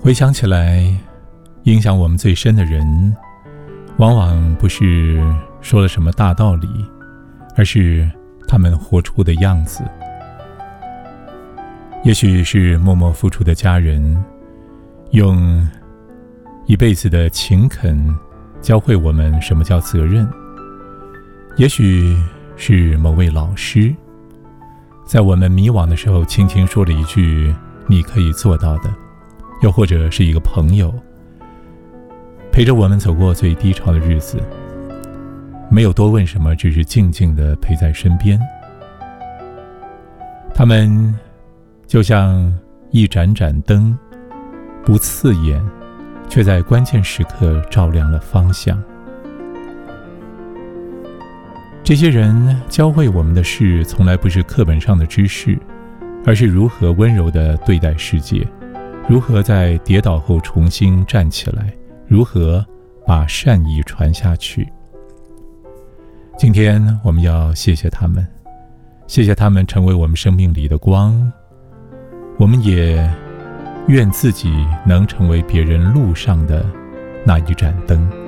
回想起来，影响我们最深的人，往往不是说了什么大道理，而是他们活出的样子。也许是默默付出的家人，用一辈子的勤恳教会我们什么叫责任。也许是某位老师，在我们迷惘的时候轻轻说了一句你可以做到的。又或者是一个朋友，陪着我们走过最低潮的日子，没有多问什么，只是静静地陪在身边。他们就像一盏盏灯，不刺眼，却在关键时刻照亮了方向。这些人教会我们的事，从来不是课本上的知识，而是如何温柔地对待世界，如何在跌倒后重新站起来，如何把善意传下去。今天我们要谢谢他们，谢谢他们成为我们生命里的光。我们也愿自己能成为别人路上的那一盏灯。